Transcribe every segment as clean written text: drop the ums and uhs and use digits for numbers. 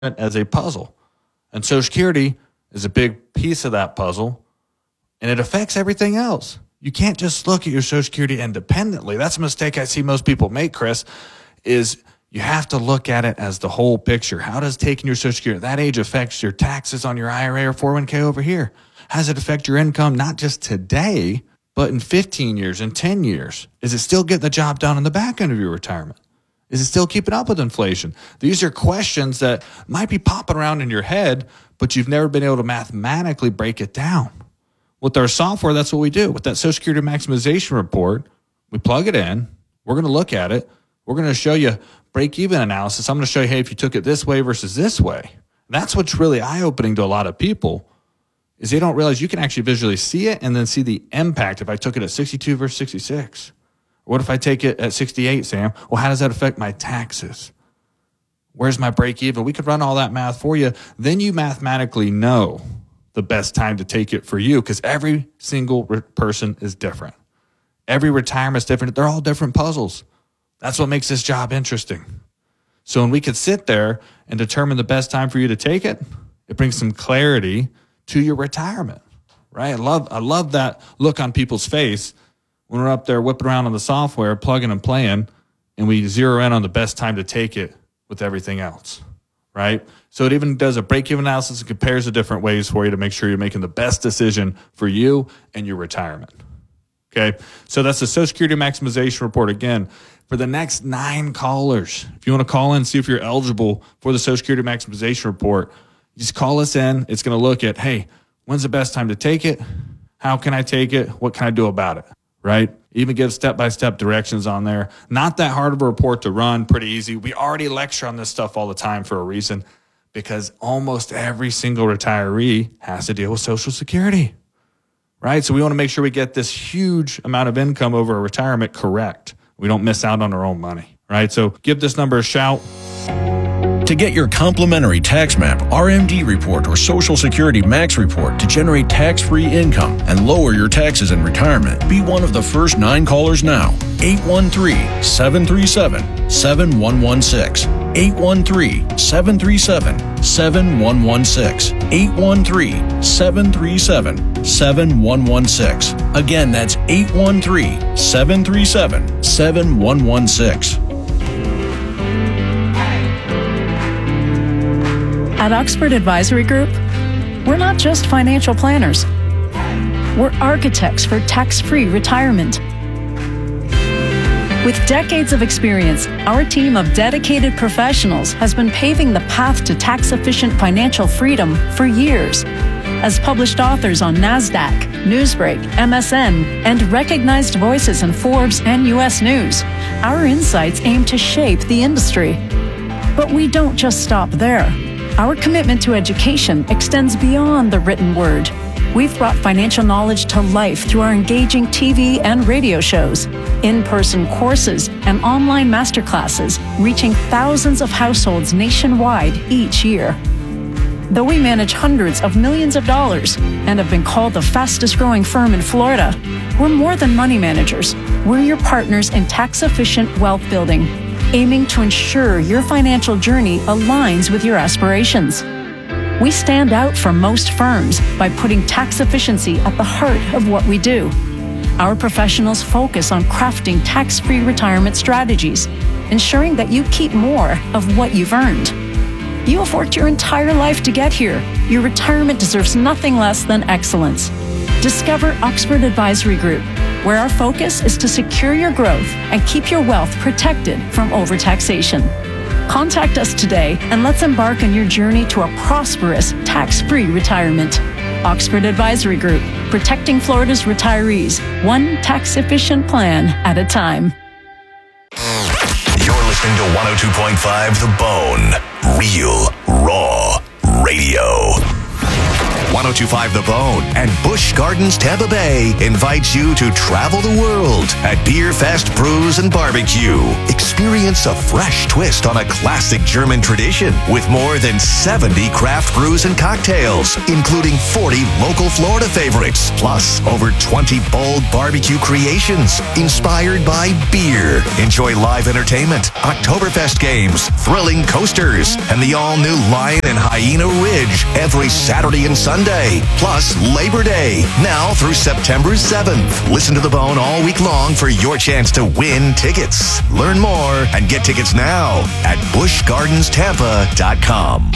as a puzzle. And Social Security is a big piece of that puzzle, and it affects everything else. You can't just look at your Social Security independently. That's a mistake I see most people make, Chris, is you have to look at it as the whole picture. How does taking your Social Security at that age affect your taxes on your IRA or 401k over here? How does it affect your income, not just today, but in 15 years, in 10 years? Is it still getting the job done on the back end of your retirement? Is it still keeping up with inflation? These are questions that might be popping around in your head, but you've never been able to mathematically break it down. With our software, that's what we do. With that Social Security maximization report, we plug it in. We're going to look at it. We're going to show you break-even analysis. I'm going to show you, hey, if you took it this way versus this way. That's what's really eye-opening to a lot of people, is they don't realize you can actually visually see it and then see the impact if I took it at 62 versus 66. What if I take it at 68, Sam? Well, how does that affect my taxes? Where's my break even? We could run all that math for you. Then you mathematically know the best time to take it for you, because every single person is different. Every retirement is different. They're all different puzzles. That's what makes this job interesting. So when we could sit there and determine the best time for you to take it, it brings some clarity to your retirement, right? I love that look on people's face when we're up there whipping around on the software, plugging and playing, and we zero in on the best time to take it with everything else, right? So it even does a break-even analysis and compares the different ways for you to make sure you're making the best decision for you and your retirement, okay? So that's the Social Security Maximization Report. Again, for the next 9 callers, if you want to call in and see if you're eligible for the Social Security Maximization Report, just call us in. It's going to look at, hey, when's the best time to take it? How can I take it? What can I do about it? Right? Even give step-by-step directions on there. Not that hard of a report to run, pretty easy. We already lecture on this stuff all the time for a reason, because almost every single retiree has to deal with Social Security, right? So we want to make sure we get this huge amount of income over a retirement correct. We don't miss out on our own money, right? So give this number a shout. To get your complimentary tax map, RMD report, or Social Security Max report to generate tax-free income and lower your taxes in retirement, be one of the first 9 callers now. 813-737-7116. 813-737-7116. 813-737-7116. Again, that's 813-737-7116. At Oxford Advisory Group, we're not just financial planners. We're architects for tax-free retirement. With decades of experience, our team of dedicated professionals has been paving the path to tax-efficient financial freedom for years. As published authors on NASDAQ, Newsbreak, MSN, and recognized voices in Forbes and U.S. News, our insights aim to shape the industry. But we don't just stop there. Our commitment to education extends beyond the written word. We've brought financial knowledge to life through our engaging TV and radio shows, in-person courses, and online masterclasses, reaching thousands of households nationwide each year. Though we manage hundreds of millions of dollars and have been called the fastest-growing firm in Florida, we're more than money managers. We're your partners in tax-efficient wealth building, aiming to ensure your financial journey aligns with your aspirations. We stand out from most firms by putting tax efficiency at the heart of what we do. Our professionals focus on crafting tax-free retirement strategies, ensuring that you keep more of what you've earned. You have worked your entire life to get here. Your retirement deserves nothing less than excellence. Discover Oxford Advisory Group, where our focus is to secure your growth and keep your wealth protected from overtaxation. Contact us today and let's embark on your journey to a prosperous, tax-free retirement. Oxford Advisory Group, protecting Florida's retirees, one tax-efficient plan at a time. You're listening to 102.5 The Bone. Real, raw radio. 102.5 1025 The Bone and Busch Gardens Tampa Bay invites you to travel the world at Beer Fest Brews and Barbecue. Experience a fresh twist on a classic German tradition with more than 70 craft brews and cocktails, including 40 local Florida favorites, plus over 20 bold barbecue creations inspired by beer. Enjoy live entertainment, Oktoberfest games, thrilling coasters, and the all-new Lion and Hyena Ridge every Saturday and Sunday, plus Labor Day, now through September 7th. Listen to The Bone all week long for your chance to win tickets. Learn more and get tickets now at buschgardenstampa.com.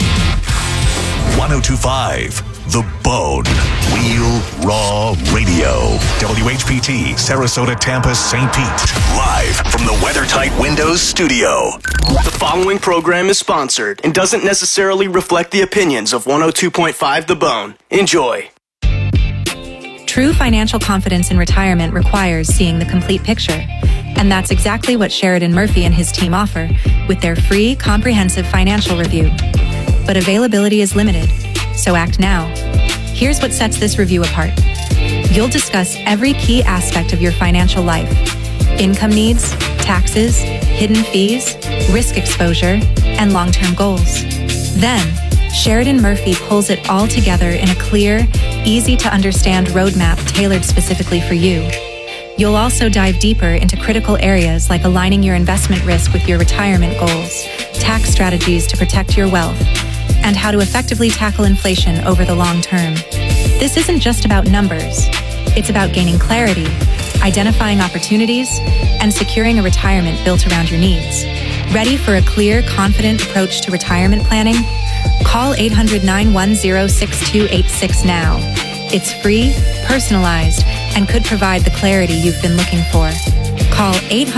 1025 The Bone. Real Raw Radio. WHPT, Sarasota, Tampa, St. Pete. Live from the WeatherTight Windows studio. The following program is sponsored and doesn't necessarily reflect the opinions of 102.5 The Bone. Enjoy. True financial confidence in retirement requires seeing the complete picture. And that's exactly what Sheridan Murphy and his team offer with their free, comprehensive financial review. But availability is limited, so act now. Here's what sets this review apart. You'll discuss every key aspect of your financial life: income needs, taxes, hidden fees, risk exposure, and long-term goals. Then, Sheridan Murphy pulls it all together in a clear, easy-to-understand roadmap tailored specifically for you. You'll also dive deeper into critical areas like aligning your investment risk with your retirement goals, tax strategies to protect your wealth, and how to effectively tackle inflation over the long term. This isn't just about numbers. It's about gaining clarity, identifying opportunities, and securing a retirement built around your needs. Ready for a clear, confident approach to retirement planning? Call 800-910-6286 now. It's free, personalized, and could provide the clarity you've been looking for. Call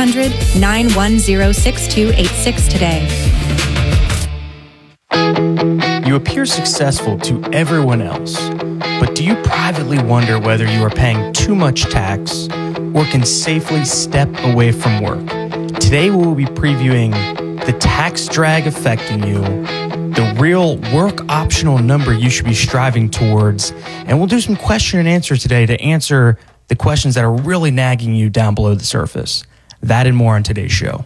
800-910-6286 today. You appear successful to everyone else, but do you privately wonder whether you are paying too much tax or can safely step away from work? Today we will be previewing the tax drag affecting you, the real work optional number you should be striving towards, and we'll do some question and answer today to answer the questions that are really nagging you down below the surface. That and more on today's show.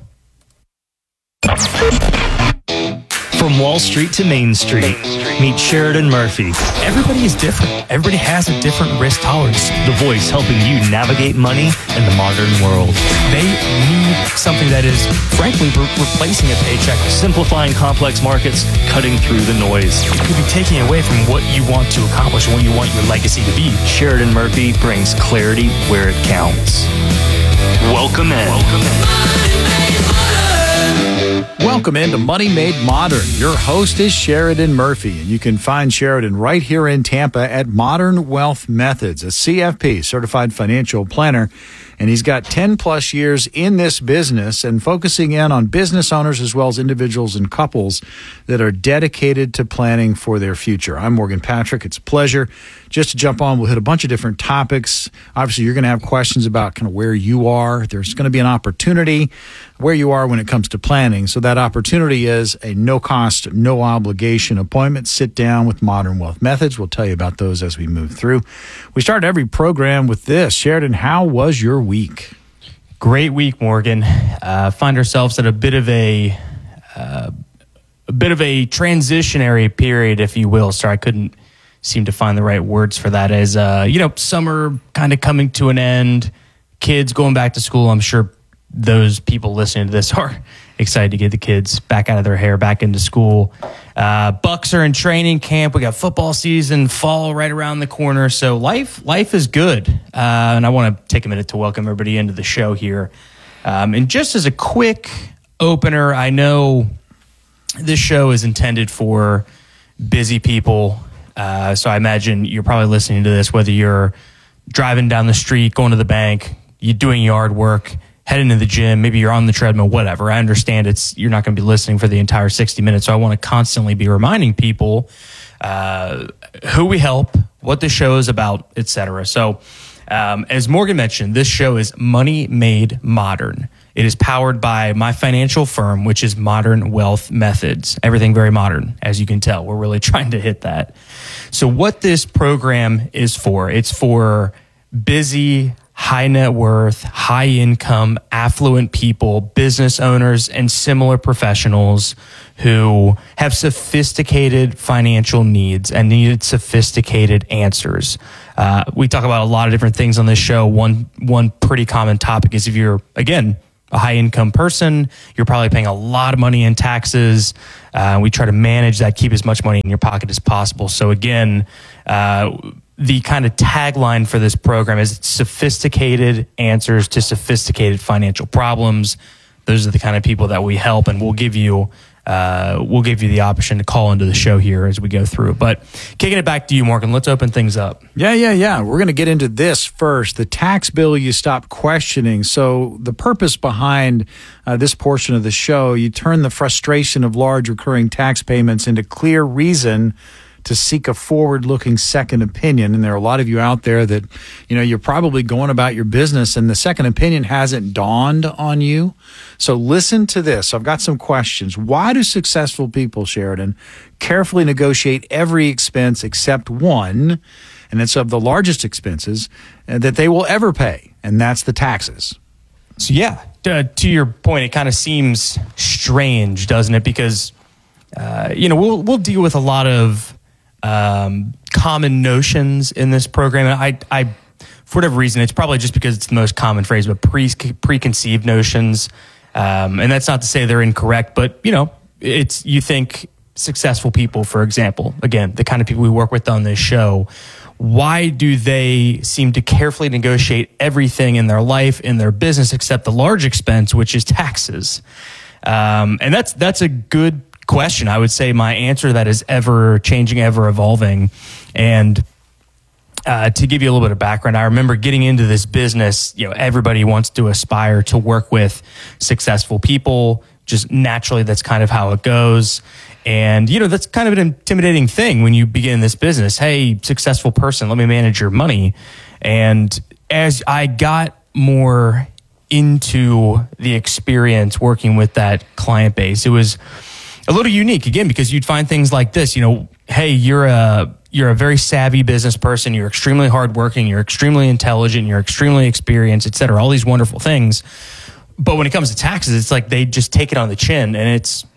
From Wall Street to Main Street, meet Sheridan Murphy. Everybody is different. Everybody has a different risk tolerance. The voice helping you navigate money in the modern world. They need something that is, frankly, replacing a paycheck. Simplifying complex markets, cutting through the noise. You could be taking away from what you want to accomplish and what you want your legacy to be. Sheridan Murphy brings clarity where it counts. Welcome in. Welcome into Money Made Modern. Your host is Sheridan Murphy, and you can find Sheridan right here in Tampa at Modern Wealth Methods, a CFP, Certified Financial Planner. And he's got 10 plus years in this business and focusing in on business owners as well as individuals and couples that are dedicated to planning for their future. I'm Morgan Patrick. It's a pleasure. Just to jump on, we'll hit a bunch of different topics. Obviously, you're going to have questions about kind of where you are. There's going to be an opportunity where you are when it comes to planning. So that opportunity is a no-cost, no-obligation appointment. Sit down with Modern Wealth Methods. We'll tell you about those as we move through. We start every program with this. Sheridan, how was your week? Great week, Morgan. Find ourselves at a bit of a transitionary period, if you will. Sorry, I couldn't seem to find the right words for that. As summer kind of coming to an end, kids going back to school. I'm sure those people listening to this are excited to get the kids back out of their hair, back into school. Bucks are in training camp. We got football season, fall right around the corner. So life is good. And I want to take a minute to welcome everybody into the show here. And just as a quick opener, I know this show is intended for busy people. So I imagine you're probably listening to this, whether you're driving down the street, going to the bank, you're doing yard work, heading to the gym, maybe you're on the treadmill, whatever. I understand you're not going to be listening for the entire 60 minutes. So I want to constantly be reminding people who we help, what the show is about, etc. So as Morgan mentioned, this show is Money Made Modern. It is powered by my financial firm, which is Modern Wealth Methods. Everything very modern, as you can tell. We're really trying to hit that. So what this program is for, it's for busy, high net worth, high income, affluent people, business owners, and similar professionals who have sophisticated financial needs and needed sophisticated answers. We talk about a lot of different things on this show. One pretty common topic is if you're, again, a high income person, you're probably paying a lot of money in taxes. We try to manage that, keep as much money in your pocket as possible. So again, the kind of tagline for this program is sophisticated answers to sophisticated financial problems. Those are the kind of people that we help, and we'll give you the option to call into the show here as we go through. But kicking it back to you, Morgan, let's open things up. Yeah. We're going to get into this first. The tax bill you stop questioning. So the purpose behind this portion of the show, you turn the frustration of large recurring tax payments into clear reason to seek a forward-looking second opinion. And there are a lot of you out there that, you're probably going about your business and the second opinion hasn't dawned on you. So listen to this. I've got some questions. Why do successful people, Sheridan, carefully negotiate every expense except one, and it's of the largest expenses, that they will ever pay, and that's the taxes? So yeah, to your point, it kind of seems strange, doesn't it? Because, we'll deal with a lot of common notions in this program. And I, for whatever reason, it's probably just because it's the most common phrase, but preconceived notions. And that's not to say they're incorrect, but you think successful people, for example, again, the kind of people we work with on this show, why do they seem to carefully negotiate everything in their life, in their business, except the large expense, which is taxes? And that's a good question. I would say my answer to that is ever changing, ever evolving. And to give you a little bit of background, I remember getting into this business, everybody wants to aspire to work with successful people. Just naturally, that's kind of how it goes. And, that's kind of an intimidating thing when you begin this business. Hey, successful person, let me manage your money. And as I got more into the experience working with that client base, it was a little unique, again, because you'd find things like this. Hey, you're a very savvy business person. You're extremely hardworking. You're extremely intelligent. You're extremely experienced, et cetera. All these wonderful things. But when it comes to taxes, it's like they just take it on the chin, and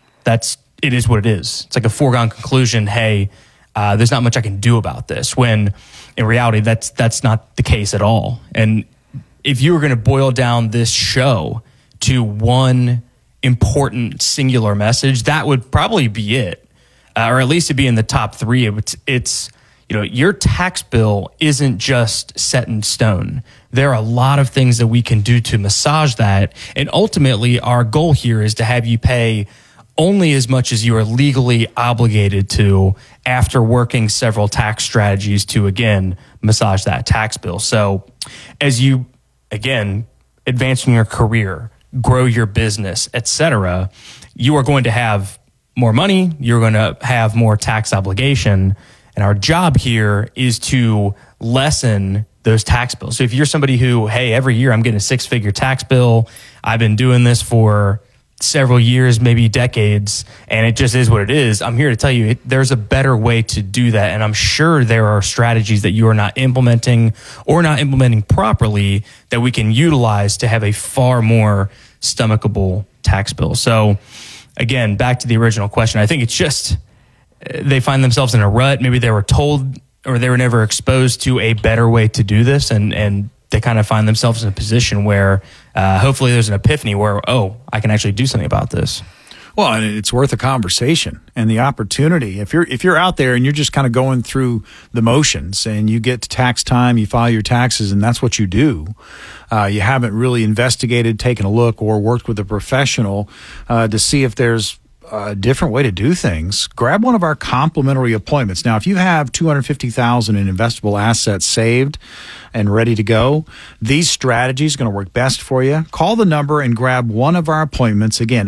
it is what it is. It's like a foregone conclusion. Hey, there's not much I can do about this. When in reality, that's not the case at all. And if you were going to boil down this show to one important singular message, that would probably be it, or at least it'd be in the top three. It's your tax bill isn't just set in stone. There are a lot of things that we can do to massage that, and ultimately our goal here is to have you pay only as much as you are legally obligated to after working several tax strategies to, again, massage that tax bill. So as you, again, advance in your career, grow your business, etc., you are going to have more money, you're going to have more tax obligation, and our job here is to lessen those tax bills. So if you're somebody who, hey, every year I'm getting a six-figure tax bill, I've been doing this for several years, maybe decades, and it just is what it is, I'm here to tell you there's a better way to do that. And I'm sure there are strategies that you are not implementing or not implementing properly that we can utilize to have a far more stomachable tax bill. So again, back to the original question, I think it's just they find themselves in a rut. Maybe they were told or they were never exposed to a better way to do this, and they kind of find themselves in a position where hopefully there's an epiphany where, I can actually do something about this. Well, and it's worth a conversation and the opportunity. If you're out there and you're just kind of going through the motions and you get to tax time, you file your taxes, and that's what you do. You haven't really investigated, taken a look, or worked with a professional to see if there's a different way to do things, grab one of our complimentary appointments. Now, if you have $250,000 in investable assets saved and ready to go, these strategies are going to work best for you. Call the number and grab one of our appointments. Again,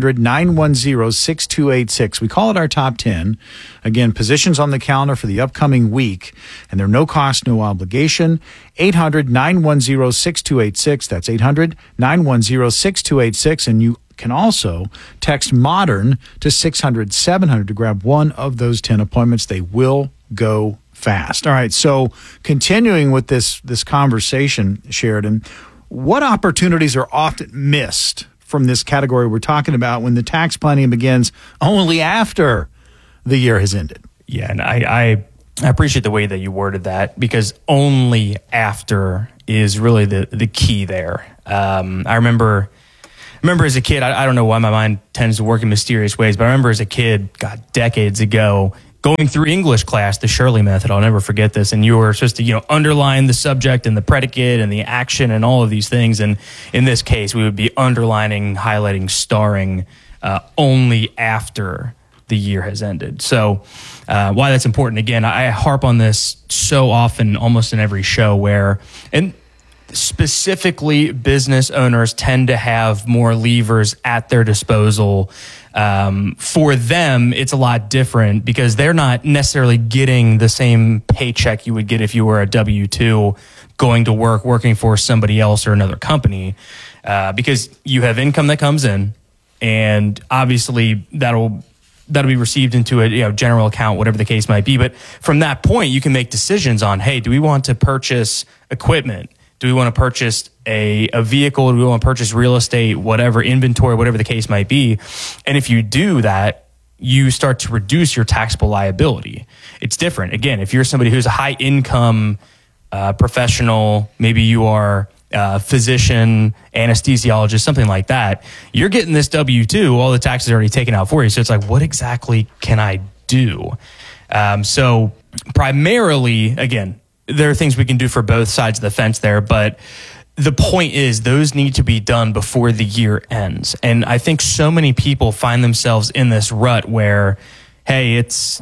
800-910-6286. We call it our top 10. Again, positions on the calendar for the upcoming week, and they're no cost, no obligation. 800-910-6286. That's 800-910-6286. And you can also text MODERN to 600-700 to grab one of those 10 appointments. They will go fast. All right, so continuing with this conversation, Sheridan, what opportunities are often missed from this category we're talking about when the tax planning begins only after the year has ended? Yeah, and I appreciate the way that you worded that, because only after is really the key there. I remember as a kid, I don't know why my mind tends to work in mysterious ways, but I remember as a kid, decades ago, going through English class, the Shirley method. I'll never forget this. And you were supposed to, underline the subject and the predicate and the action and all of these things. And in this case, we would be underlining, highlighting, starring only after the year has ended. So why that's important, again, I harp on this so often, almost in every show, and specifically business owners tend to have more levers at their disposal. For them, it's a lot different because they're not necessarily getting the same paycheck you would get if you were a W-2 going to work, working for somebody else or another company, because you have income that comes in, and obviously that'll be received into a general account, whatever the case might be. But from that point, you can make decisions on, hey, do we want to purchase equipment? Do we want to purchase a vehicle? Do we want to purchase real estate, whatever, inventory, whatever the case might be? And if you do that, you start to reduce your taxable liability. It's different. Again, if you're somebody who's a high income professional, maybe you are a physician, anesthesiologist, something like that, you're getting this W-2, all the taxes are already taken out for you. So it's like, what exactly can I do? So primarily, again, there are things we can do for both sides of the fence there, but the point is those need to be done before the year ends. And I think so many people find themselves in this rut where, hey, it's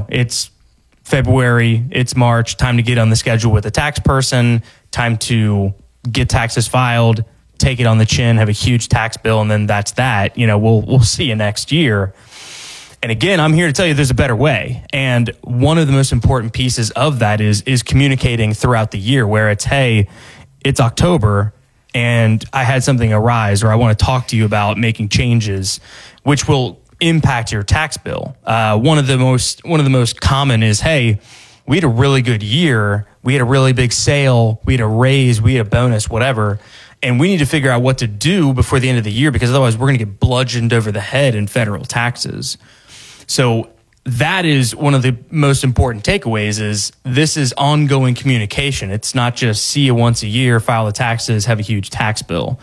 February, it's March, time to get on the schedule with a tax person, time to get taxes filed, take it on the chin, have a huge tax bill, and then that's that. We'll see you next year. And again, I'm here to tell you there's a better way. And one of the most important pieces of that is communicating throughout the year, where it's, hey, it's October and I had something arise, or I want to talk to you about making changes, which will impact your tax bill. One of the most common is, hey, we had a really good year. We had a really big sale. We had a raise. We had a bonus, whatever. And we need to figure out what to do before the end of the year, because otherwise we're going to get bludgeoned over the head in federal taxes. So that is one of the most important takeaways, is this is ongoing communication. It's not just see you once a year, file the taxes, have a huge tax bill.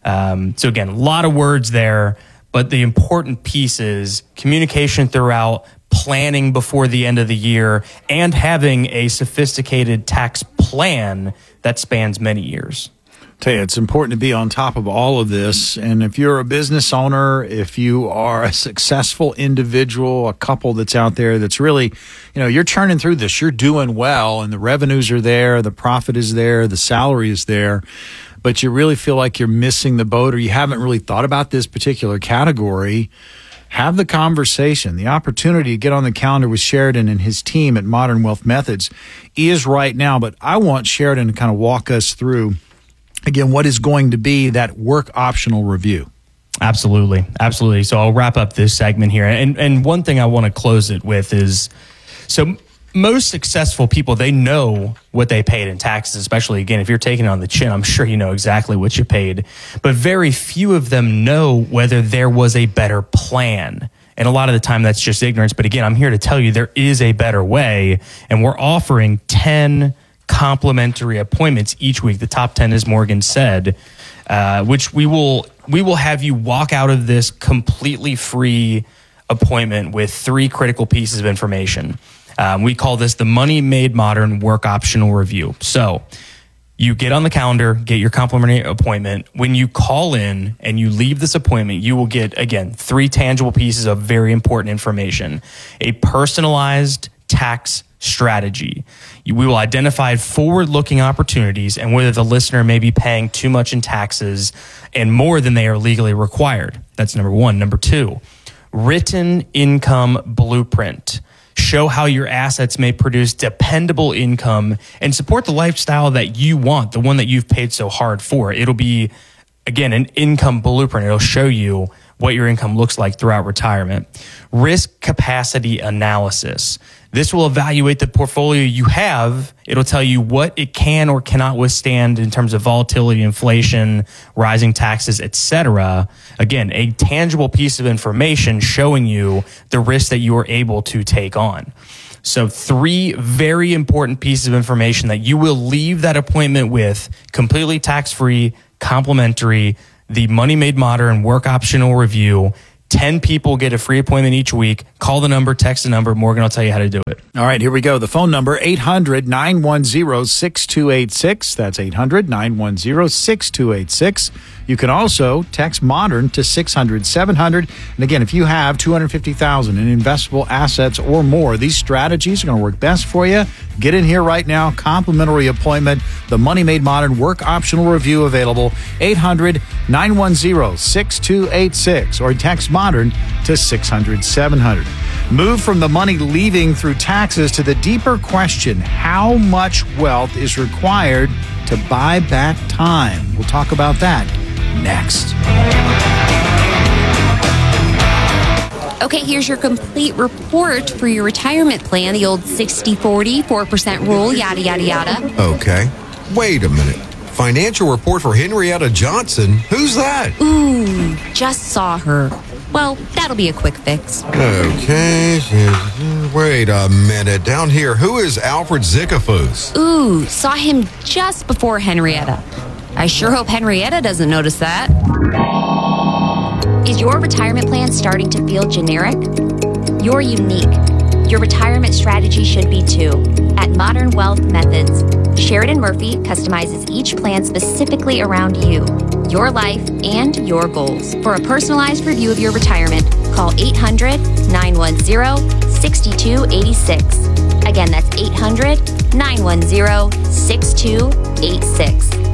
So again, a lot of words there, but the important piece is communication throughout, planning before the end of the year, and having a sophisticated tax plan that spans many years. Tell you, it's important to be on top of all of this. And if you're a business owner, if you are a successful individual, a couple that's out there that's really, you're churning through this, you're doing well, and the revenues are there, the profit is there, the salary is there, but you really feel like you're missing the boat, or you haven't really thought about this particular category, have the conversation. The opportunity to get on the calendar with Sheridan and his team at Modern Wealth Methods is right now. But I want Sheridan to kind of walk us through, again, what is going to be that work optional review. Absolutely. So I'll wrap up this segment here. And one thing I want to close it with is, so most successful people, they know what they paid in taxes, especially, again, if you're taking it on the chin, I'm sure you know exactly what you paid. But very few of them know whether there was a better plan. And a lot of the time that's just ignorance. But again, I'm here to tell you there is a better way. And we're offering 10 complimentary appointments each week. The top 10, as Morgan said, which we will have you walk out of this completely free appointment with 3 critical pieces of information. We call this the Money Made Modern Work Optional Review. So You get on the calendar, get your complimentary appointment. When you call in and you leave this appointment, you will get, again, 3 tangible pieces of very important information. A personalized tax strategy. We will identify forward-looking opportunities and whether the listener may be paying too much in taxes and more than they are legally required. That's number 1. Number 2, written income blueprint. Show how your assets may produce dependable income and support the lifestyle that you want, the one that you've paid so hard for. It'll be, again, an income blueprint. It'll show you what your income looks like throughout retirement. Risk capacity analysis. This will evaluate the portfolio you have. It'll tell you what it can or cannot withstand in terms of volatility, inflation, rising taxes, etc. Again, a tangible piece of information showing you the risk that you are able to take on. So 3 very important pieces of information that you will leave that appointment with, completely tax-free, complimentary, the Money Made Modern work optional review. 10 people get a free appointment each week. Call the number, text the number. Morgan will tell you how to do it. All right, here we go. The phone number, 800-910-6286. That's 800-910-6286. You can also text MODERN to 600-700. And again, if you have $250,000 in investable assets or more, these strategies are going to work best for you. Get in here right now. Complimentary appointment. The Money Made Modern work optional review available. 800-910-6286 or text MODERN to 600-700. Move from the money leaving through taxes to the deeper question, how much wealth is required to buy back time? We'll talk about that next. Okay, here's your complete report for your retirement plan, the old 60-40, 4% rule, yada, yada, yada. Okay. Wait a minute. Financial report for Henrietta Johnson? Who's that? Ooh, just saw her. Well, that'll be a quick fix. Okay. Wait a minute. Down here, who is Alfred Zickafoos? Ooh, saw him just before Henrietta. I sure hope Henrietta doesn't notice that. Is your retirement plan starting to feel generic? You're unique. Your retirement strategy should be too. At Modern Wealth Methods, Sheridan Murphy customizes each plan specifically around you, your life, and your goals. For a personalized review of your retirement, call 800-910-6286. Again, that's 800-910-6286.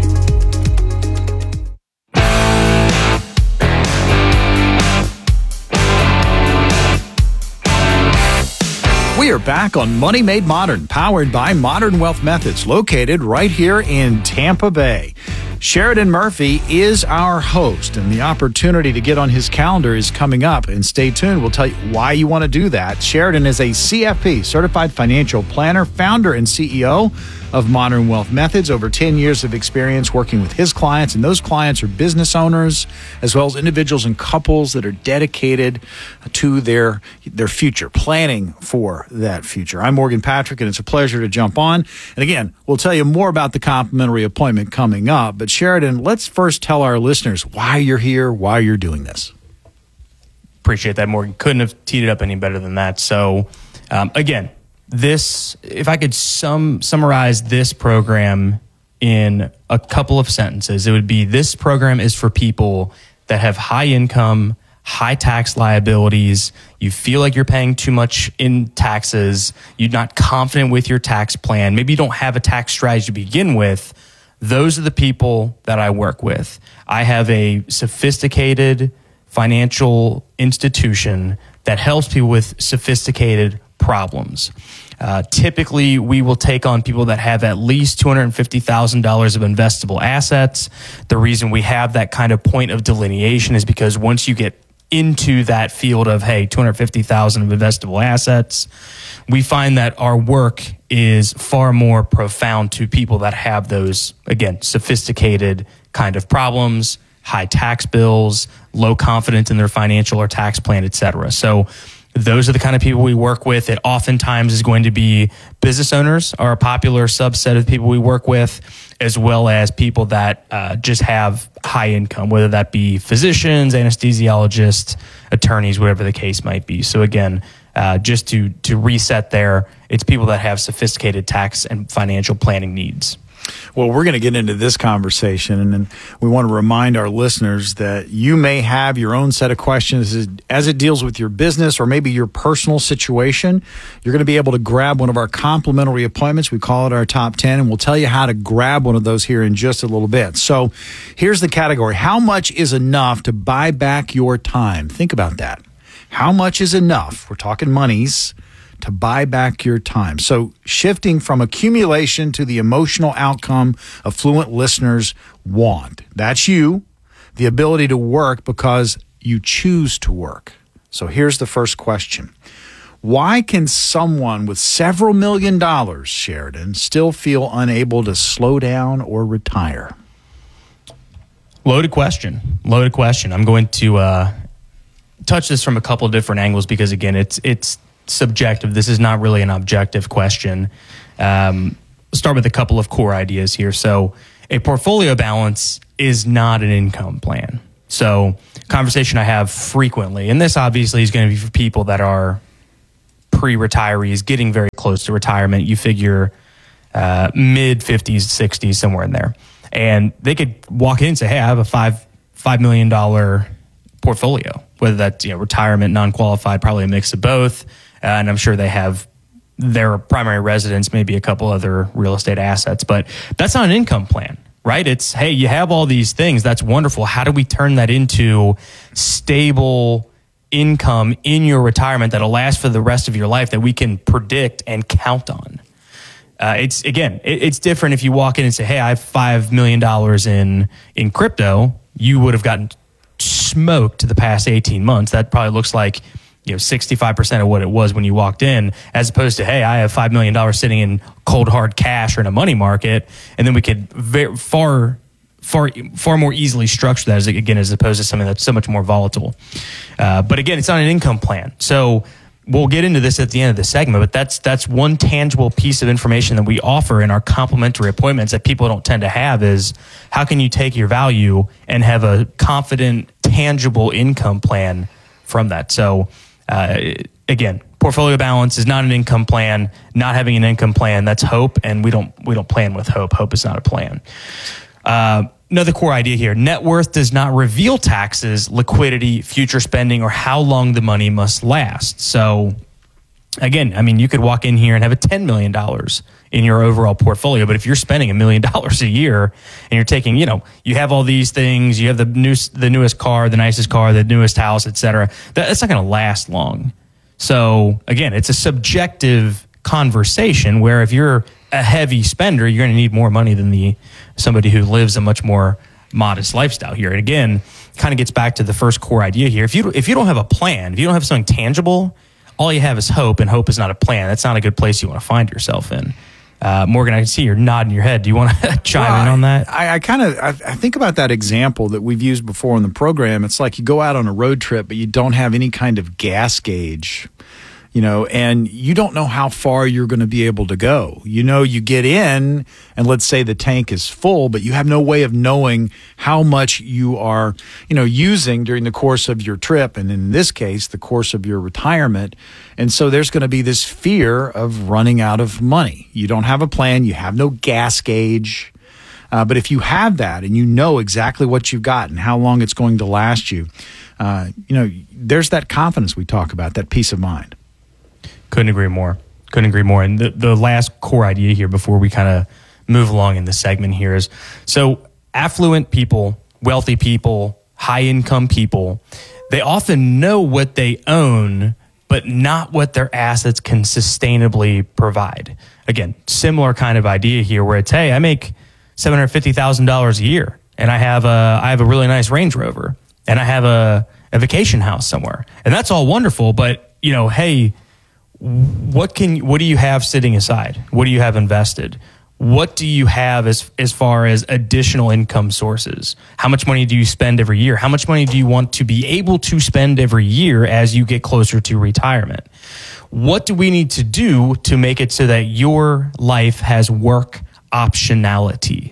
We are back on Money Made Modern, powered by Modern Wealth Methods, located right here in Tampa Bay. Sheridan Murphy is our host, and the opportunity to get on his calendar is coming up. And stay tuned. We'll tell you why you want to do that. Sheridan is a CFP, Certified Financial Planner, founder and CEO of Modern Wealth Methods. Over 10 years of experience working with his clients, and those clients are business owners as well as individuals and couples that are dedicated to their future, planning for that future. I'm Morgan Patrick, and it's a pleasure to jump on. And again, we'll tell you more about the complimentary appointment coming up. But Sheridan, let's first tell our listeners why you're here, why you're doing this. Appreciate that, Morgan. Couldn't have teed it up any better than that. So, again, this, if I could summarize this program in a couple of sentences, it would be this program is for people that have high income, high tax liabilities. You feel like you're paying too much in taxes. You're not confident with your tax plan. Maybe you don't have a tax strategy to begin with. Those are the people that I work with. I have a sophisticated financial institution that helps people with sophisticated problems. Typically, we will take on people that have at least $250,000 of investable assets. The reason we have that kind of point of delineation is because once you get into that field of, hey, $250,000 of investable assets, we find that our work is far more profound to people that have those, again, sophisticated kind of problems, high tax bills, low confidence in their financial or tax plan, et cetera. So those are the kind of people we work with. It oftentimes is going to be business owners are a popular subset of people we work with, as well as people that just have high income, whether that be physicians, anesthesiologists, attorneys, whatever the case might be. So again, just to reset there, it's people that have sophisticated tax and financial planning needs. Well, we're going to get into this conversation, and then we want to remind our listeners that you may have your own set of questions as it deals with your business or maybe your personal situation. You're going to be able to grab one of our complimentary appointments. We call it our top 10, and we'll tell you how to grab one of those here in just a little bit. So here's the category. How much is enough to buy back your time? Think about that. How much is enough? We're talking monies. To buy back your time. So shifting from accumulation to the emotional outcome affluent listeners want. That's you, the ability to work because you choose to work. So here's the first question. Why can someone with several $1 million, Sheridan, still feel unable to slow down or retire? Loaded question. I'm going to touch this from a couple of different angles because, again, it's subjective. This is not really an objective question. Start with a couple of core ideas here. So a portfolio balance is not an income plan. So conversation I have frequently, and this obviously is going to be for people that are pre-retirees, getting very close to retirement. You figure mid 50s, 60s, somewhere in there. And they could walk in and say, hey, I have a $5 million portfolio, whether that's retirement, non-qualified, probably a mix of both. And I'm sure they have their primary residence, maybe a couple other real estate assets, but that's not an income plan, right? It's, hey, you have all these things. That's wonderful. How do we turn that into stable income in your retirement that'll last for the rest of your life that we can predict and count on? It's different if you walk in and say, hey, I have $5 million in crypto. You would have gotten smoked the past 18 months. That probably looks like 65% of what it was when you walked in, as opposed to, hey, I have $5 million sitting in cold hard cash or in a money market, and then we could far more easily structure that as opposed to something that's so much more volatile. But again, it's not an income plan. So we'll get into this at the end of the segment, but that's one tangible piece of information that we offer in our complimentary appointments that people don't tend to have is how can you take your value and have a confident, tangible income plan from that. So again, portfolio balance is not an income plan. Not having an income plan, that's hope, and we don't plan with hope. Hope is not a plan. Another core idea here: net worth does not reveal taxes, liquidity, future spending, or how long the money must last. So again, I mean, you could walk in here and have a $10 million in your overall portfolio, but if you're spending $1 million a year and you're taking, you have all these things, you have the newest car, the nicest car, the newest house, et cetera, that's not going to last long. So again, it's a subjective conversation where if you're a heavy spender, you're going to need more money than somebody who lives a much more modest lifestyle here. And again, kind of gets back to the first core idea here. If you don't have a plan, if you don't have something tangible, all you have is hope, and hope is not a plan. That's not a good place you want to find yourself in. Morgan, I can see you're nodding your head. Do you want to chime in on that? I think about that example that we've used before in the program. It's like you go out on a road trip, but you don't have any kind of gas gauge, and you don't know how far you're going to be able to go. You get in, and let's say the tank is full, but you have no way of knowing how much you are, using during the course of your trip, and in this case, the course of your retirement. And so there's going to be this fear of running out of money. You don't have a plan. You have no gas gauge. But if you have that and you know exactly what you've got and how long it's going to last you, there's that confidence we talk about, that peace of mind. Couldn't agree more. And the last core idea here before we kind of move along in this segment here is, so affluent people, wealthy people, high income people, they often know what they own, but not what their assets can sustainably provide. Again, similar kind of idea here where it's, hey, I make $750,000 a year and I have a really nice Range Rover and I have a vacation house somewhere. And that's all wonderful, but hey, what do you have sitting aside? What do you have invested? What do you have as far as additional income sources? How much money do you spend every year? How much money do you want to be able to spend every year as you get closer to retirement? What do we need to do to make it so that your life has work optionality?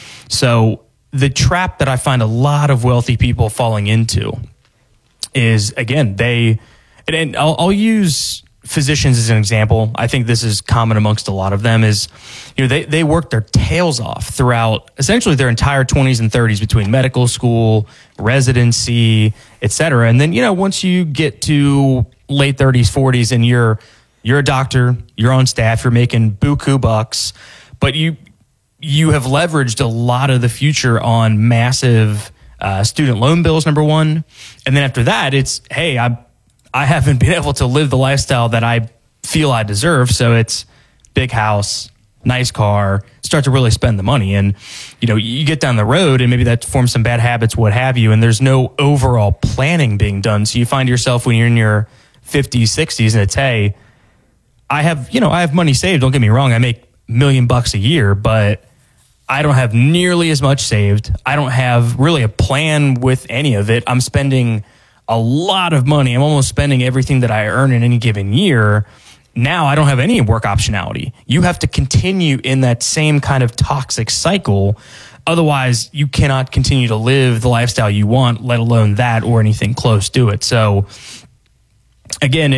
So the trap that I find a lot of wealthy people falling into is, again, and I'll use physicians as an example, I think this is common amongst a lot of them, is, they work their tails off throughout essentially their entire 20s and 30s between medical school, residency, et cetera. And then, once you get to late 30s, 40s, and you're a doctor, you're on staff, you're making buku bucks, but you have leveraged a lot of the future on massive student loan bills, number one. And then after that, it's, hey, I haven't been able to live the lifestyle that I feel I deserve. So it's big house, nice car, start to really spend the money. And, you get down the road and maybe that forms some bad habits, what have you. And there's no overall planning being done. So you find yourself when you're in your 50s, 60s, and it's, hey, I have money saved. Don't get me wrong. I make $1 million a year, but I don't have nearly as much saved. I don't have really a plan with any of it. I'm spending a lot of money. I'm almost spending everything that I earn in any given year. Now I don't have any work optionality. You have to continue in that same kind of toxic cycle. Otherwise, you cannot continue to live the lifestyle you want, let alone that or anything close to it. So again,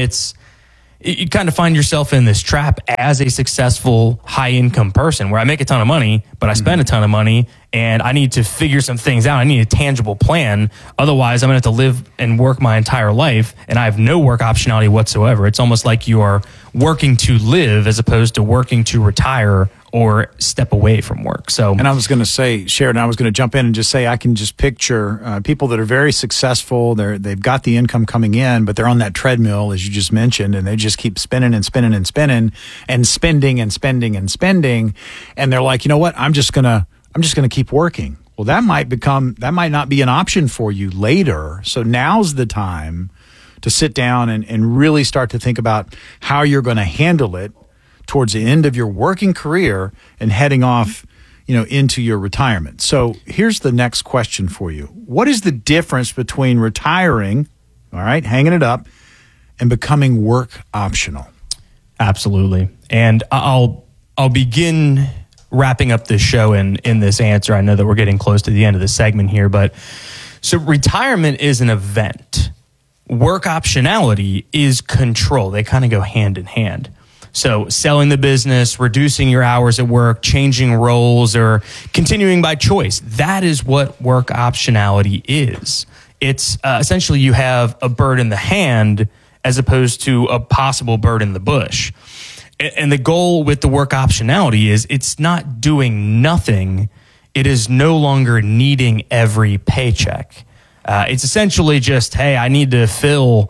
you kind of find yourself in this trap as a successful high income person where I make a ton of money, but I spend a ton of money and I need to figure some things out. I need a tangible plan. Otherwise, I'm going to have to live and work my entire life and I have no work optionality whatsoever. It's almost like you are working to live as opposed to working to retire or step away from work. And I was going to say, Sheridan, I was going to jump in and just say I can just picture people that are very successful. They've got the income coming in, but they're on that treadmill, as you just mentioned, and they just keep spinning and spinning and spinning and spending and spending and spending. And they're like, you know what? I'm just gonna keep working. Well, that might not be an option for you later. So now's the time to sit down and really start to think about how you're going to handle it towards the end of your working career and heading off, into your retirement. So here's the next question for you. What is the difference between retiring, all right, hanging it up, and becoming work optional? Absolutely. And I'll begin wrapping up this show in this answer. I know that we're getting close to the end of the segment here, but so retirement is an event. Work optionality is control. They kind of go hand in hand. So selling the business, reducing your hours at work, changing roles, or continuing by choice. That is what work optionality is. It's essentially you have a bird in the hand as opposed to a possible bird in the bush. And the goal with the work optionality is it's not doing nothing. It is no longer needing every paycheck. It's essentially just, hey, I need to fill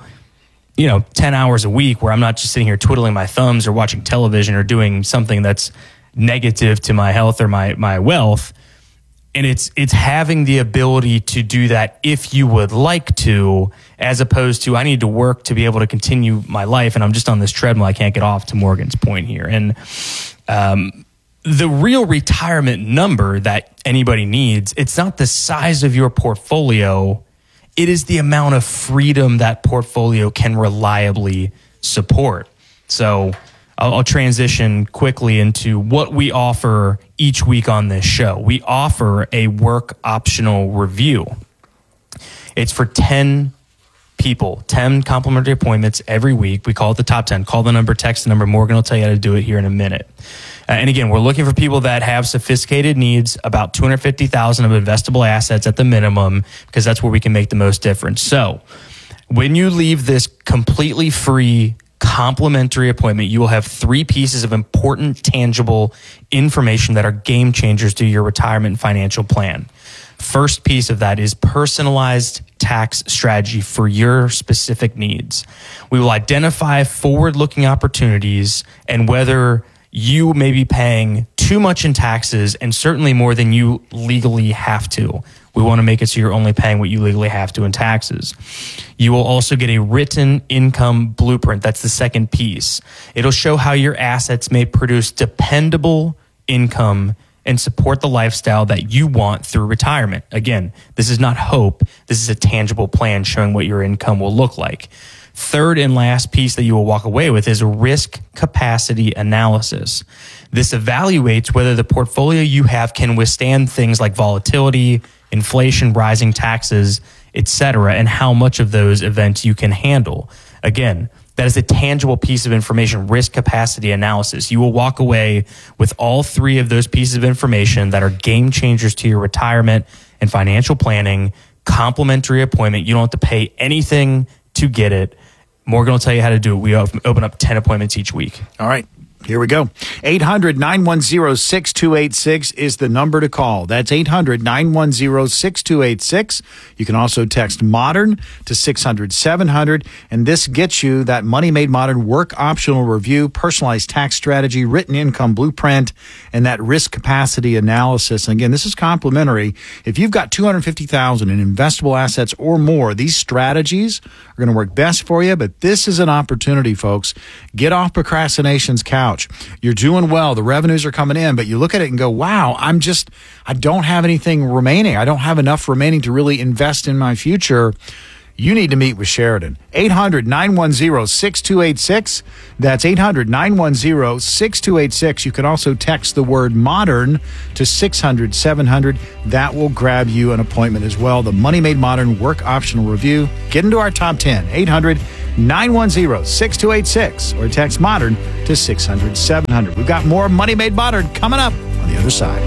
10 hours a week where I'm not just sitting here twiddling my thumbs or watching television or doing something that's negative to my health or my wealth. And it's having the ability to do that if you would like to, as opposed to I need to work to be able to continue my life and I'm just on this treadmill. I can't get off, to Morgan's point here. And the real retirement number that anybody needs, it's not the size of your portfolio. It is the amount of freedom that portfolio can reliably support. So I'll transition quickly into what we offer each week on this show. We offer a work optional review. It's for 10 people, 10 complimentary appointments every week. We call it the top 10. Call the number, text the number. Morgan will tell you how to do it here in a minute. And again, we're looking for people that have sophisticated needs, about $250,000 of investable assets at the minimum, because that's where we can make the most difference. So when you leave this completely free complimentary appointment, you will have 3 pieces of important, tangible information that are game changers to your retirement and financial plan. First piece of that is personalized tax strategy for your specific needs. We will identify forward-looking opportunities and whether you may be paying too much in taxes and certainly more than you legally have to. We want to make it so you're only paying what you legally have to in taxes. You will also get a written income blueprint. That's the second piece. It'll show how your assets may produce dependable income and support the lifestyle that you want through retirement. Again, this is not hope. This is a tangible plan showing what your income will look like. Third and last piece that you will walk away with is risk capacity analysis. This evaluates whether the portfolio you have can withstand things like volatility, inflation, rising taxes, etc., and how much of those events you can handle. Again, That is a tangible piece of information, risk capacity analysis. You will walk away with all three of those pieces of information that are game changers to your retirement and financial planning. Complimentary appointment. You don't have to pay anything to get it. Morgan will tell you how to do it. We open up 10 appointments each week. All right. Here we go. 800-910-6286 is the number to call. That's 800-910-6286. You can also text MODERN to 600-700. And this gets you that Money Made Modern work optional review, personalized tax strategy, written income blueprint, and that risk capacity analysis. And again, this is complimentary. If you've got $250,000 in investable assets or more, these strategies are going to work best for you. But this is an opportunity, folks. Get off procrastination's couch. You're doing well. The revenues are coming in, but you look at it and go, wow, I don't have anything remaining. I don't have enough remaining to really invest in my future. You need to meet with Sheridan. 800-910-6286. That's 800-910-6286. You can also text the word MODERN to 600-700. That will grab you an appointment as well. The Money Made Modern Work Optional Review. Get into our top 10. 800-910-6286 or text MODERN to 600-700. We've got more Money Made Modern coming up on the other side.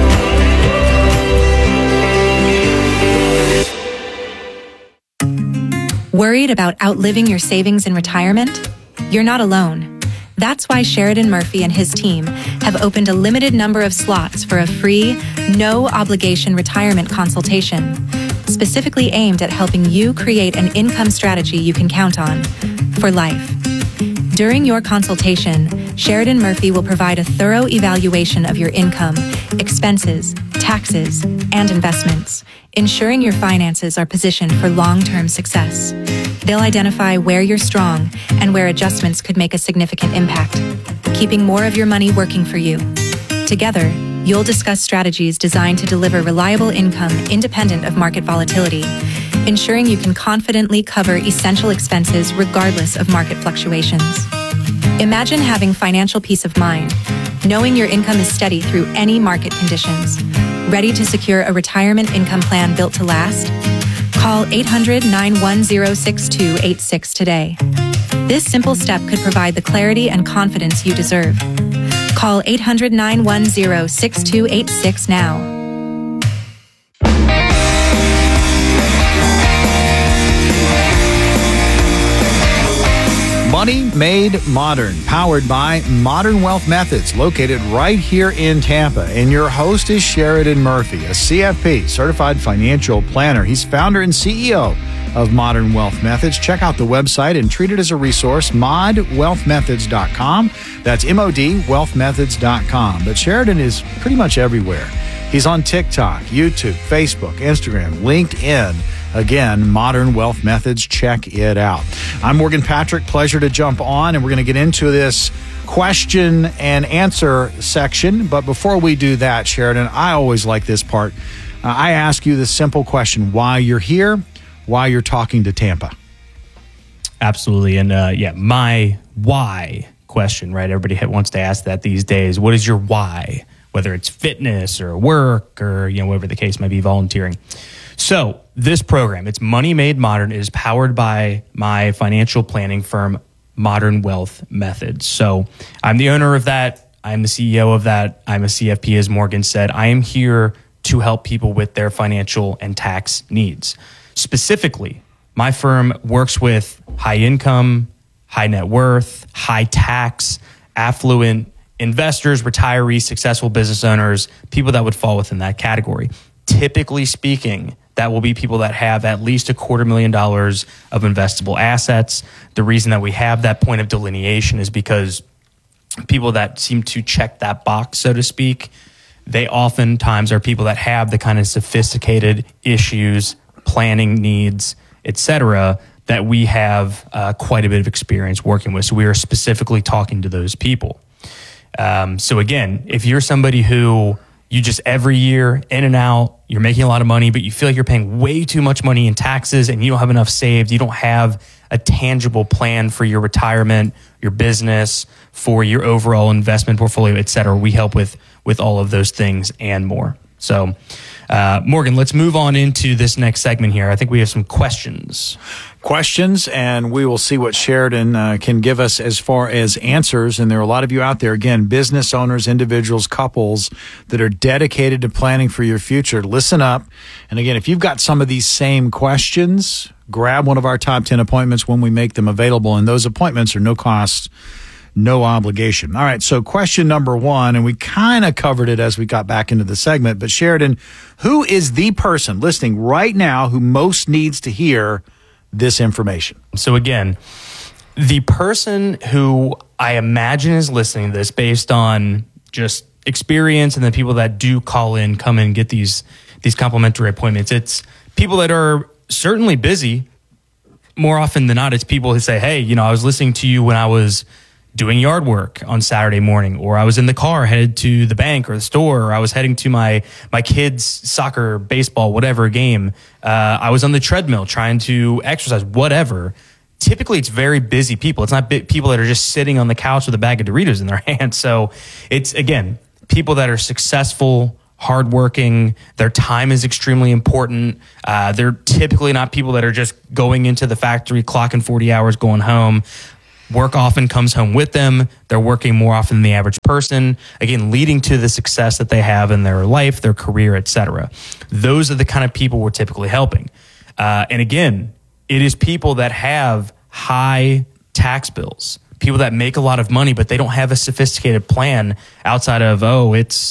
Worried about outliving your savings in retirement? You're not alone. That's why Sheridan Murphy and his team have opened a limited number of slots for a free, no-obligation retirement consultation, specifically aimed at helping you create an income strategy you can count on for life. During your consultation, Sheridan Murphy will provide a thorough evaluation of your income, expenses, taxes, and investments, ensuring your finances are positioned for long-term success. They'll identify where you're strong and where adjustments could make a significant impact, keeping more of your money working for you. Together, you'll discuss strategies designed to deliver reliable income independent of market volatility, ensuring you can confidently cover essential expenses regardless of market fluctuations. Imagine having financial peace of mind, knowing your income is steady through any market conditions. Ready to secure a retirement income plan built to last? Call 800-910-6286 today. This simple step could provide the clarity and confidence you deserve. Call 800-910-6286 now. Money Made Modern, powered by Modern Wealth Methods, located right here in Tampa. And your host is Sheridan Murphy, a CFP, Certified Financial Planner. He's founder and CEO of Modern Wealth Methods. Check out the website and treat it as a resource, modwealthmethods.com. That's modwealthmethods.com. But Sheridan is pretty much everywhere. He's on TikTok, YouTube, Facebook, Instagram, LinkedIn. Again, Modern Wealth Methods. Check it out. I'm Morgan Patrick. Pleasure to jump on, and we're going to get into this question and answer section. But before we do that, Sheridan, I always like this part. I ask you the simple question: why you're here, why you're talking to Tampa. Absolutely. And my why question, right? Everybody wants to ask that these days. What is your why? Whether it's fitness or work or, whatever the case might be, volunteering. So this program, it's Money Made Modern, is powered by my financial planning firm, Modern Wealth Methods. So I'm the owner of that. I'm the CEO of that. I'm a CFP, as Morgan said. I am here to help people with their financial and tax needs. Specifically, my firm works with high income, high net worth, high tax, affluent investors, retirees, successful business owners, people that would fall within that category. Typically speaking, that will be people that have at least $250,000 of investable assets. The reason that we have that point of delineation is because people that seem to check that box, so to speak, they oftentimes are people that have the kind of sophisticated issues, planning needs, etc., that we have quite a bit of experience working with. So we are specifically talking to those people. So again, if you're somebody who you just every year in and out, you're making a lot of money, but you feel like you're paying way too much money in taxes and you don't have enough saved, you don't have a tangible plan for your retirement, your business, for your overall investment portfolio, et cetera. We help with all of those things and more. So, Morgan, let's move on into this next segment here. I think we have some questions. And we will see what Sheridan can give us as far as answers. And there are a lot of you out there, again, business owners, individuals, couples that are dedicated to planning for your future. Listen up. And again, if you've got some of these same questions, grab one of our top 10 appointments when we make them available. And those appointments are no cost, no obligation. All right, so question number one, and we kind of covered it as we got back into the segment, but Sheridan, who is the person listening right now who most needs to hear this information? So again, the person who I imagine is listening to this based on just experience and the people that do come in, get these complimentary appointments, it's people that are certainly busy. More often than not, it's people who say, hey, I was listening to you when I was doing yard work on Saturday morning, or I was in the car headed to the bank or the store, or I was heading to my kids' soccer, baseball, whatever game. I was on the treadmill trying to exercise, whatever. Typically, it's very busy people. It's not people that are just sitting on the couch with a bag of Doritos in their hands. So it's, again, people that are successful, hardworking. Their time is extremely important. They're typically not people that are just going into the factory, clocking 40 hours, going home. Work often comes home with them. They're working more often than the average person, again, leading to the success that they have in their life, their career, etc. Those are the kind of people we're typically helping. And again, it is people that have high tax bills, people that make a lot of money, but they don't have a sophisticated plan outside of, it's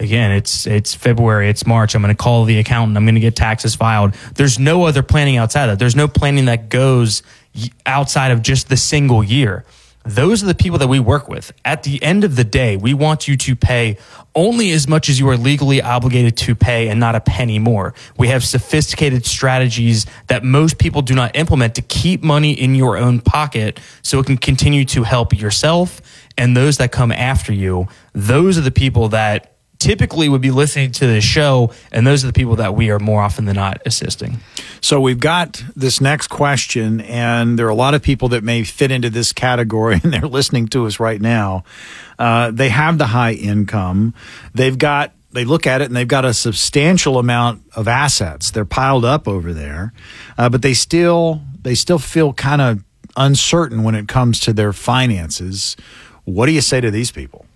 February, it's March, I'm going to call the accountant, I'm going to get taxes filed. There's no other planning outside of that. There's no planning that goes outside of just the single year. Those are the people that we work with. At the end of the day, we want you to pay only as much as you are legally obligated to pay and not a penny more. We have sophisticated strategies that most people do not implement to keep money in your own pocket so it can continue to help yourself and those that come after you. Those are the people that typically would be listening to this show, and those are the people that we are more often than not assisting. So we've got this next question, and there are a lot of people that may fit into this category, and they're listening to us right now. They have the high income. They look at it, and they've got a substantial amount of assets. They're piled up over there, but they still feel kind of uncertain when it comes to their finances. What do you say to these people?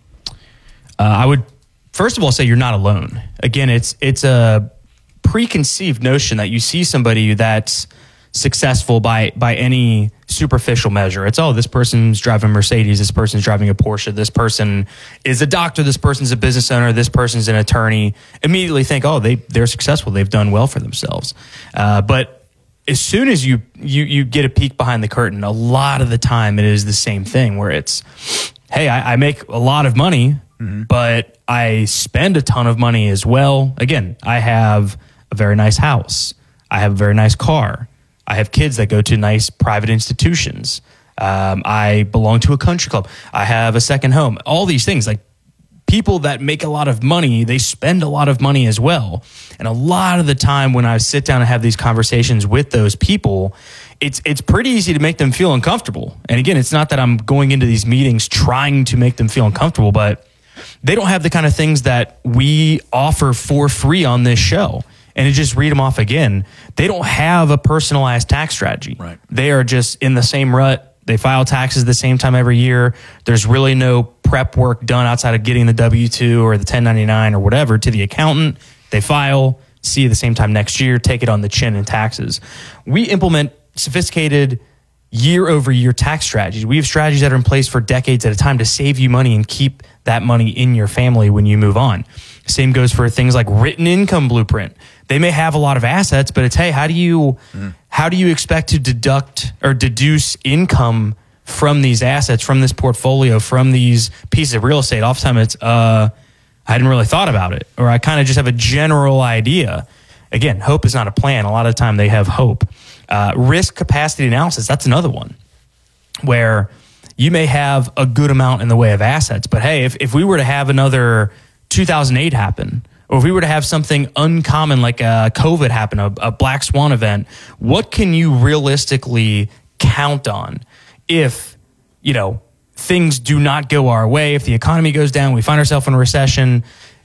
I would first of all say you're not alone. Again, it's a preconceived notion that you see somebody that's successful by any superficial measure. It's, this person's driving a Mercedes, this person's driving a Porsche, this person is a doctor, this person's a business owner, this person's an attorney. Immediately think, they're successful, they've done well for themselves. But as soon as you get a peek behind the curtain, a lot of the time it is the same thing where it's, hey, I make a lot of money, but I spend a ton of money as well. Again, I have a very nice house. I have a very nice car. I have kids that go to nice private institutions. I belong to a country club. I have a second home. All these things, like people that make a lot of money, they spend a lot of money as well. And a lot of the time when I sit down and have these conversations with those people, it's pretty easy to make them feel uncomfortable. And again, it's not that I'm going into these meetings trying to make them feel uncomfortable, but they don't have the kind of things that we offer for free on this show. And to just read them off again, they don't have a personalized tax strategy. Right. They are just in the same rut. They file taxes the same time every year. There's really no prep work done outside of getting the W-2 or the 1099 or whatever to the accountant. They file, see you the same time next year, take it on the chin in taxes. We implement sophisticated year-over-year tax strategies. We have strategies that are in place for decades at a time to save you money and keep that money in your family when you move on. Same goes for things like written income blueprint. They may have a lot of assets, but it's, hey, how do you expect to deduct or deduce income from these assets, from this portfolio, from these pieces of real estate? Oftentimes it's, I hadn't really thought about it, or I kind of just have a general idea. Again, hope is not a plan. A lot of the time they have hope. Risk capacity analysis, that's another one where you may have a good amount in the way of assets, but hey, if we were to have another 2008 happen, or if we were to have something uncommon like COVID happen, a black swan event, what can you realistically count on if, things do not go our way, if the economy goes down, we find ourselves in a recession?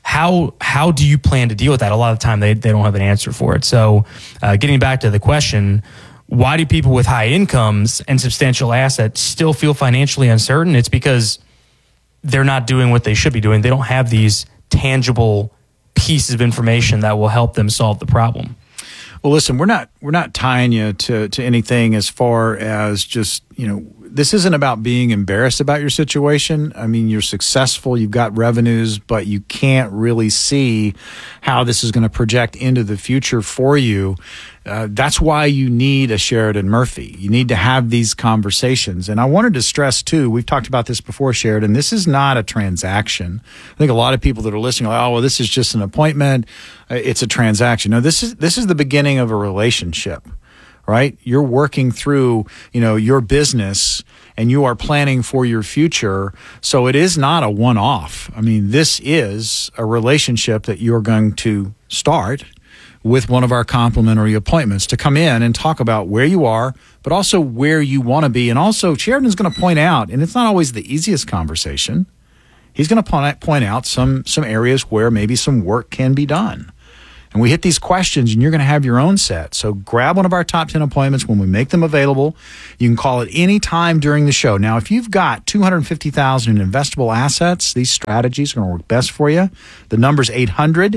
how do you plan to deal with that? A lot of the time they don't have an answer for it. So getting back to the question, why do people with high incomes and substantial assets still feel financially uncertain? It's because they're not doing what they should be doing. They don't have these tangible pieces of information that will help them solve the problem. Well, listen, we're not tying you to anything as far as just, this isn't about being embarrassed about your situation. I mean, you're successful, you've got revenues, but you can't really see how this is going to project into the future for you. That's why you need a Sheridan Murphy. You need to have these conversations. And I wanted to stress, too, we've talked about this before, Sheridan, this is not a transaction. I think a lot of people that are listening are like, oh, well, this is just an appointment. It's a transaction. No, this is the beginning of a relationship, right? You're working through, your business and you are planning for your future. So it is not a one-off. I mean, this is a relationship that you're going to start with one of our complimentary appointments to come in and talk about where you are, but also where you want to be. And also, Sheridan's going to point out, and it's not always the easiest conversation, he's going to point out some areas where maybe some work can be done. And we hit these questions, and you're going to have your own set. So grab one of our top 10 appointments when we make them available. You can call it any time during the show. Now, if you've got $250,000 in investable assets, these strategies are going to work best for you. The number's 800-910-6286,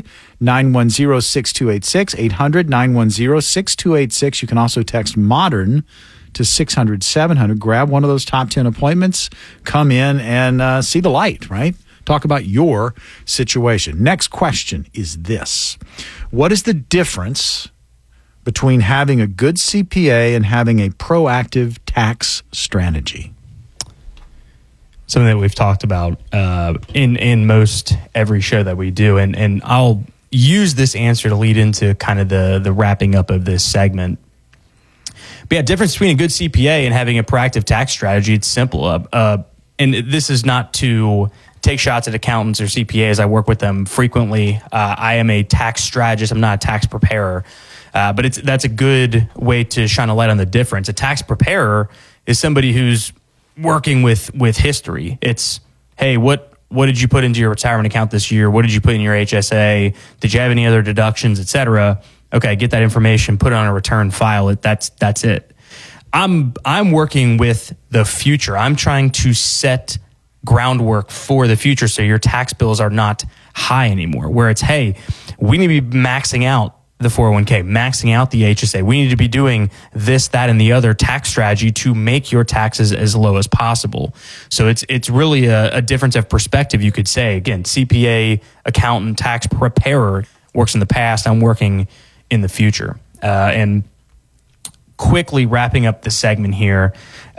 800-910-6286. You can also text MODERN to 600-700. Grab one of those top 10 appointments. Come in and see the light, right? Talk about your situation. Next question is this. What is the difference between having a good CPA and having a proactive tax strategy? Something that we've talked about in most every show that we do. And I'll use this answer to lead into kind of the wrapping up of this segment. But yeah, difference between a good CPA and having a proactive tax strategy, it's simple. And this is not to take shots at accountants or CPAs. I work with them frequently. I am a tax strategist. I'm not a tax preparer. But that's a good way to shine a light on the difference. A tax preparer is somebody who's working with history. It's, hey, what did you put into your retirement account this year? What did you put in your HSA? Did you have any other deductions, et cetera? Okay, get that information, put it on a return, file it. That's it. I'm working with the future. I'm trying to set groundwork for the future so your tax bills are not high anymore, where it's, hey, we need to be maxing out the 401k, maxing out the HSA. We need to be doing this, that, and the other tax strategy to make your taxes as low as possible. So it's really a difference of perspective, you could say. Again, CPA, accountant, tax preparer works in the past. I'm working in the future. And quickly wrapping up the segment here,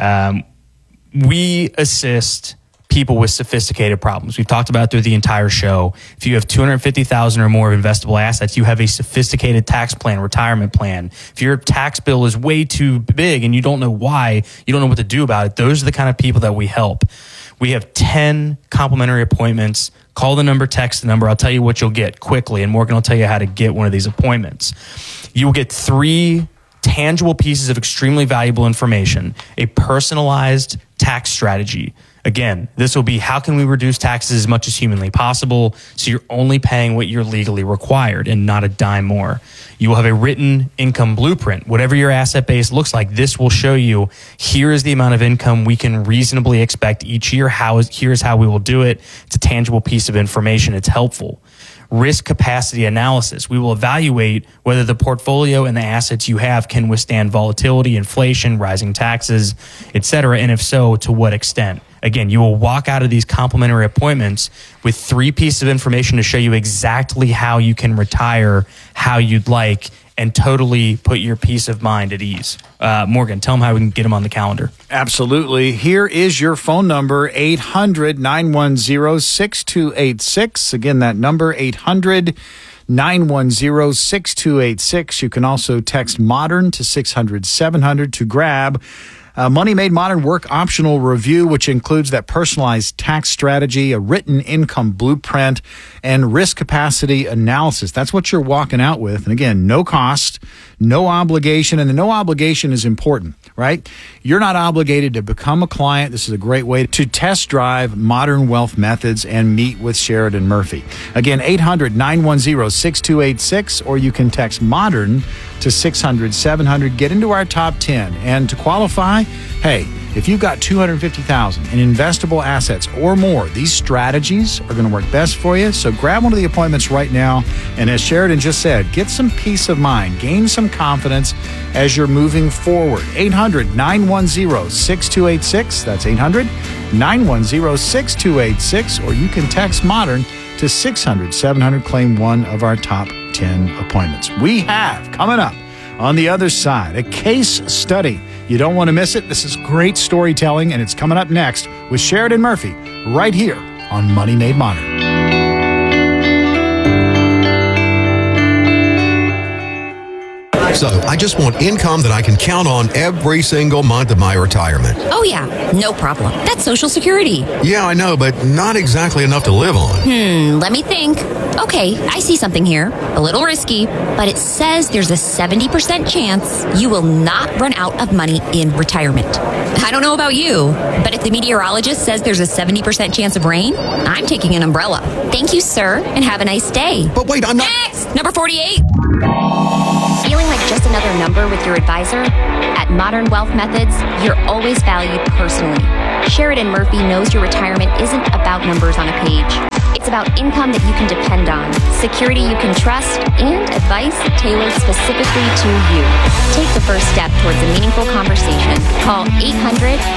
we assist people with sophisticated problems. We've talked about it through the entire show. If you have $250,000 or more of investable assets, you have a sophisticated tax plan, retirement plan. If your tax bill is way too big and you don't know why, you don't know what to do about it, those are the kind of people that we help. We have 10 complimentary appointments. Call the number, text the number. I'll tell you what you'll get quickly, and Morgan will tell you how to get one of these appointments. You will get 3 tangible pieces of extremely valuable information, a personalized tax strategy. Again, this will be how can we reduce taxes as much as humanly possible so you're only paying what you're legally required and not a dime more. You will have a written income blueprint. Whatever your asset base looks like, this will show you here is the amount of income we can reasonably expect each year. Here's how we will do it. It's a tangible piece of information. It's helpful. Risk capacity analysis. We will evaluate whether the portfolio and the assets you have can withstand volatility, inflation, rising taxes, et cetera, and if so, to what extent. Again, you will walk out of these complimentary appointments with 3 pieces of information to show you exactly how you can retire how you'd like and totally put your peace of mind at ease. Morgan, tell them how we can get them on the calendar. Absolutely. Here is your phone number, 800-910-6286. Again, that number, 800-910-6286. You can also text MODERN to 600-700 to grab Money Made Modern Work Optional Review, which includes that personalized tax strategy, a written income blueprint, and risk capacity analysis. That's what you're walking out with. And again, no cost, no obligation. And the no obligation is important, right? You're not obligated to become a client. This is a great way to test drive Modern Wealth Methods and meet with Sheridan Murphy. Again, 800-910-6286, or you can text MODERN to 600-700. Get into our top 10. And to qualify, hey, if you've got $250,000 in investable assets or more, these strategies are going to work best for you. So grab one of the appointments right now. And as Sheridan just said, get some peace of mind, gain some confidence as you're moving forward. 800-910-6286. That's 800-910-6286. Or you can text MODERN to 600-700. Claim one of our top 10 appointments. We have coming up on the other side a case study. You don't want to miss it. This is great storytelling, and it's coming up next with Sheridan Murphy right here on Money Made Modern. So I just want income that I can count on every single month of my retirement. Oh, yeah, no problem. That's Social Security. Yeah, I know, but not exactly enough to live on. Let me think. Okay, I see something here. A little risky, but it says there's a 70% chance you will not run out of money in retirement. I don't know about you, but if the meteorologist says there's a 70% chance of rain, I'm taking an umbrella. Thank you, sir, and have a nice day. But wait, I'm not... Next! Number 48. Feeling like just another number with your advisor? At Modern Wealth Methods, you're always valued personally. Sheridan Murphy knows your retirement isn't about numbers on a page. It's about income that you can depend on, security you can trust, and advice tailored specifically to you. Take the first step towards a meaningful conversation. Call